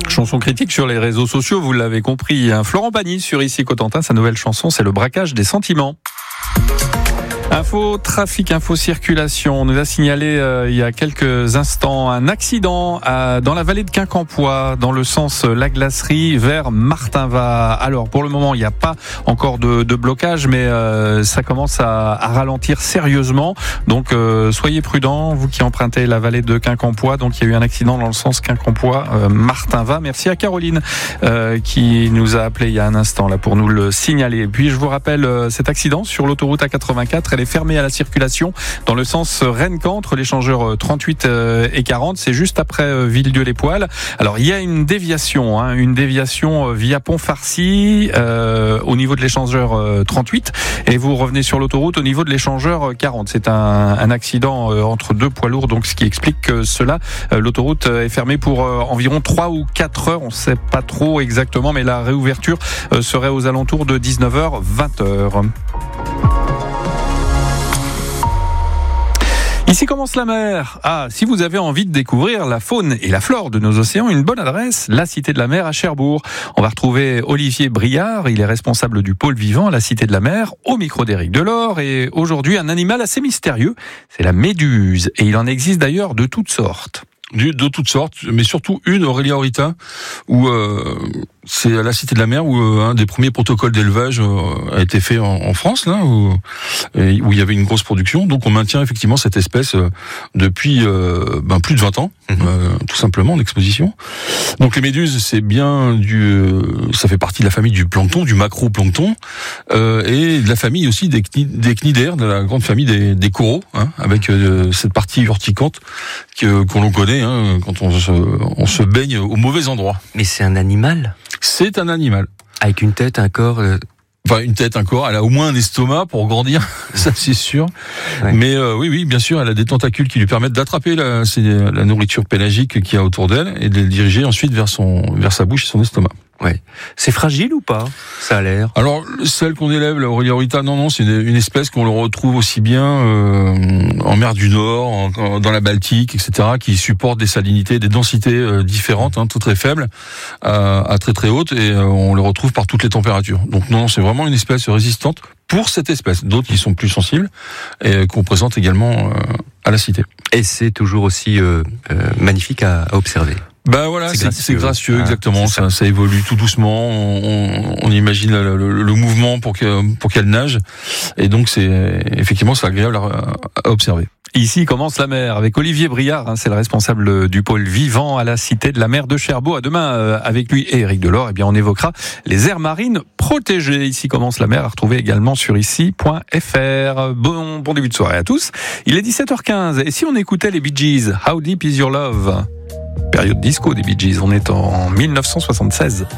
Chanson critique sur les réseaux sociaux, vous l'avez compris. Florent Pagny sur Ici Cotentin, sa nouvelle chanson, c'est le braquage des sentiments. Info trafic, info circulation. On nous a signalé il y a quelques instants un accident dans la vallée de Quincampoix, dans le sens La Glacerie vers Martinvat. Alors pour le moment, il n'y a pas encore de blocage, mais ça commence à ralentir sérieusement. Donc soyez prudents, vous qui empruntez la vallée de Quincampoix. Donc il y a eu un accident dans le sens Quincampoix-Martinvat. Merci à Caroline qui nous a appelé il y a un instant là pour nous le signaler. Et puis je vous rappelle cet accident sur l'autoroute A84. Elle est fermée à la circulation dans le sens Rennes-Caen entre l'échangeur 38 et 40. C'est juste après Villedieu-les-Poêles. Alors il y a une déviation via Pont-Farcy au niveau de l'échangeur 38 et vous revenez sur l'autoroute au niveau de l'échangeur 40. C'est un accident entre deux poids lourds, donc ce qui explique que cela, l'autoroute est fermée pour environ 3 ou 4 heures. On ne sait pas trop exactement, mais la réouverture serait aux alentours de 19h, 20h. Ici commence la mer. Si vous avez envie de découvrir la faune et la flore de nos océans, une bonne adresse, la Cité de la Mer à Cherbourg. On va retrouver Olivier Briard, il est responsable du pôle vivant à la Cité de la Mer, au micro d'Éric Delors. Et aujourd'hui, un animal assez mystérieux, c'est la méduse. Et il en existe d'ailleurs de toutes sortes. De toutes sortes, mais surtout une, Aurelia aurita, où c'est à la Cité de la Mer où un des premiers protocoles d'élevage a été fait en France, là, où il y avait une grosse production. Donc on maintient effectivement cette espèce depuis plus de 20 ans, tout simplement, en exposition. Donc les méduses, c'est bien ça fait partie de la famille du plancton, du macroplancton, et de la famille aussi des cnidaires, de la grande famille des coraux, avec cette partie urticante qu'on l'on connaît quand on se baigne au mauvais endroit. Mais c'est un animal ? C'est un animal. Avec une tête, un corps... Une tête, un corps, elle a au moins un estomac pour grandir, ça c'est sûr. Ouais. Mais oui, bien sûr, elle a des tentacules qui lui permettent d'attraper la nourriture pélagique qu'il y a autour d'elle et de les diriger ensuite vers sa bouche et son estomac. Ouais. C'est fragile ou pas ? Ça a l'air. Alors, celle qu'on élève, la Aurelia aurita, non, c'est une espèce qu'on le retrouve aussi bien en mer du Nord, dans la Baltique, etc., qui supporte des salinités, des densités différentes, tout très faibles, à très très hautes, et on le retrouve par toutes les températures. Donc non, c'est vraiment une espèce résistante pour cette espèce. D'autres qui sont plus sensibles et qu'on présente également à la Cité. Et c'est toujours aussi magnifique à observer. Voilà, c'est gracieux, exactement. Ça évolue tout doucement. On imagine le mouvement pour qu'elle nage, et donc c'est agréable à observer. Ici commence la mer avec Olivier Briard, c'est le responsable du pôle vivant à la Cité de la Mer de Cherbourg. À demain avec lui et Éric Delors, on évoquera les aires marines protégées. Ici commence la mer, à retrouver également sur ici.fr. Bon début de soirée à tous. Il est 17h15 et si on écoutait les Bee Gees, How Deep Is Your Love? Période disco des Bee Gees, on est en 1976.